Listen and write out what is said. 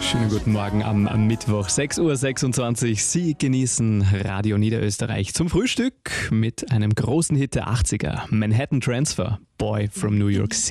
Schönen guten Morgen am Mittwoch, 6.26 Uhr. Sie genießen Radio Niederösterreich zum Frühstück mit einem großen Hit der 80er. Manhattan Transfer, Boy from New York City.